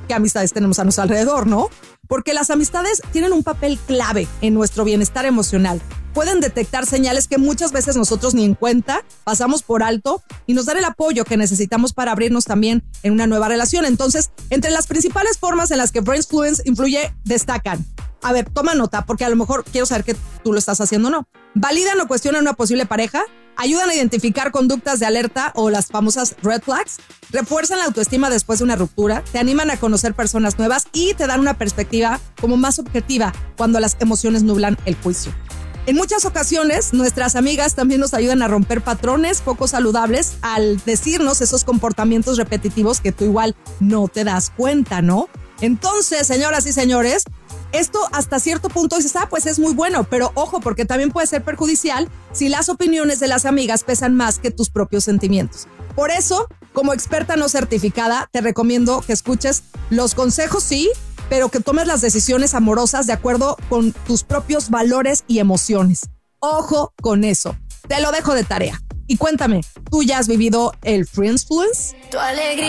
qué amistades tenemos a nuestro alrededor, ¿no? Porque las amistades tienen un papel clave en nuestro bienestar emocional. Pueden detectar señales que muchas veces nosotros ni en cuenta pasamos por alto y nos dan el apoyo que necesitamos para abrirnos también en una nueva relación. Entonces, entre las principales formas en las que Friendsfluence influye, destacan. A ver, toma nota, porque a lo mejor quiero saber que tú lo estás haciendo o no. Validan o cuestionan una posible pareja, ayudan a identificar conductas de alerta o las famosas red flags, refuerzan la autoestima después de una ruptura, te animan a conocer personas nuevas y te dan una perspectiva como más objetiva cuando las emociones nublan el juicio. En muchas ocasiones, nuestras amigas también nos ayudan a romper patrones poco saludables al decirnos esos comportamientos repetitivos que tú igual no te das cuenta, ¿no? Entonces, señoras y señores, esto hasta cierto punto dices, pues es muy bueno, pero ojo, porque también puede ser perjudicial si las opiniones de las amigas pesan más que tus propios sentimientos. Por eso, como experta no certificada, te recomiendo que escuches los consejos, sí, pero que tomes las decisiones amorosas de acuerdo con tus propios valores y emociones. Ojo con eso. Te lo dejo de tarea. Y cuéntame, ¿tú ya has vivido el Friendsfluence? Tu alegría.